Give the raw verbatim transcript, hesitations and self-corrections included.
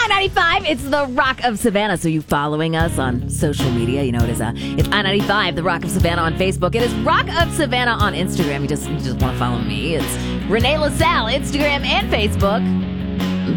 ninety-five, it's the Rock of Savannah. So you following us on social media, you know it is uh, it's I ninety-five, the Rock of Savannah on Facebook. It is Rock of Savannah on Instagram. You just you just want to follow me. It's Renee LaSalle, Instagram and Facebook.